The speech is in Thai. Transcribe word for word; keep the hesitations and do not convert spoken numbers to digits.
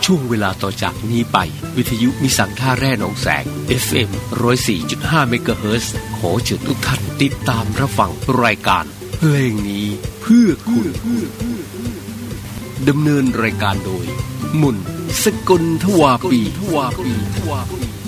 ช่วงเวลาต่อจากนี้ไปวิทยุมิสังท่าแร่หนองแสง เอฟ เอ็ม หนึ่งศูนย์สี่จุดห้า เมกะเฮิรตซ์ ขอเชิญทุกท่านติดตามรับฟังรายการเพลงนี้เพื่อคุณดำเนินรายการโดยมุนสกลทวาปี